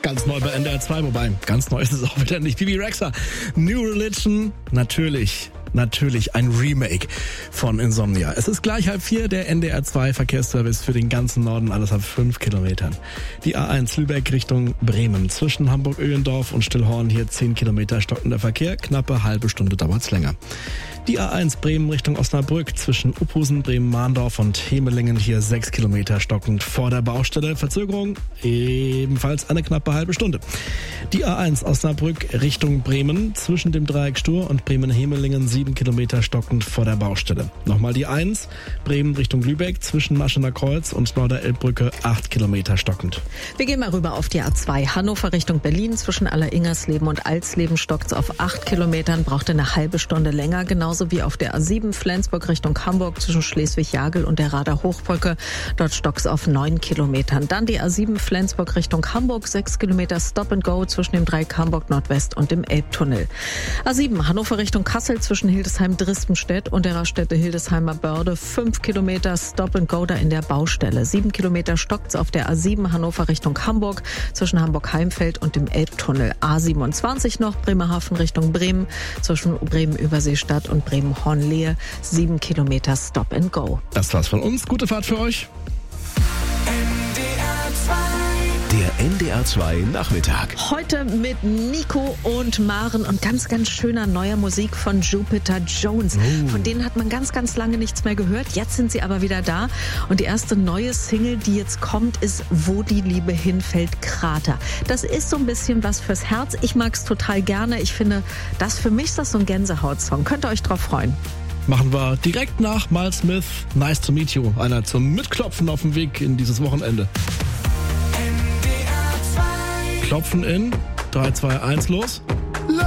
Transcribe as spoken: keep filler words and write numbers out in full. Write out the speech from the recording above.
Ganz neu bei N D R zwei, wobei ganz neu ist es auch wieder nicht. Bibi Rexha, New Religion, natürlich. Natürlich ein Remake von Insomnia. Es ist gleich halb vier, der N D R zwei Verkehrsservice für den ganzen Norden, alles ab fünf Kilometern. Die A eins Lübeck Richtung Bremen. Zwischen Hamburg-Öhlendorf und Stillhorn hier zehn Kilometer stockender Verkehr. Knappe halbe Stunde dauert's länger. Die A eins Bremen Richtung Osnabrück zwischen Uphusen, Bremen-Mahndorf und Hemelingen hier sechs Kilometer stockend vor der Baustelle. Verzögerung ebenfalls eine knappe halbe Stunde. Die A eins Osnabrück Richtung Bremen zwischen dem Dreieck Stur und Bremen-Hemelingen sieben Kilometer stockend vor der Baustelle. Nochmal die eins Bremen Richtung Lübeck zwischen Maschener Kreuz und Norderelbbrücke acht Kilometer stockend. Wir gehen mal rüber auf die A zwei Hannover Richtung Berlin zwischen Aller-Ingersleben und Alsleben stockt's auf acht Kilometern, braucht eine halbe Stunde länger, genauso wie auf der A sieben Flensburg Richtung Hamburg zwischen Schleswig-Jagel und der Rader Hochbrücke. Dort stockt's auf neun Kilometern. Dann die A sieben Flensburg Richtung Hamburg, sechs Kilometer Stop and Go zwischen dem Dreieck Hamburg Nordwest und dem Elbtunnel. A sieben Hannover Richtung Kassel zwischen Hildesheim-Drispenstedt und der Raststätte Hildesheimer Börde, fünf Kilometer Stop and Go da in der Baustelle. sieben Kilometer stockt's auf der A sieben Hannover Richtung Hamburg zwischen Hamburg-Heimfeld und dem Elbtunnel. A siebenundzwanzig noch Bremerhaven Richtung Bremen zwischen Bremen-Überseestadt und Bremen-Hornlehe, sieben Kilometer Stop and Go. Das war's von uns. Gute Fahrt für euch. Der N D R zwei Nachmittag. Heute mit Nico und Maren und ganz, ganz schöner neuer Musik von Jupiter Jones. Oh. Von denen hat man ganz, ganz lange nichts mehr gehört. Jetzt sind sie aber wieder da. Und die erste neue Single, die jetzt kommt, ist Wo die Liebe hinfällt, Krater. Das ist so ein bisschen was fürs Herz. Ich mag's total gerne. Ich finde, das für mich ist das so ein Gänsehautsong. Könnt ihr euch drauf freuen? Machen wir direkt nach Miles Smith. Nice to meet you. Einer zum Mitklopfen auf dem Weg in dieses Wochenende. Klopfen in drei, zwei, eins, los.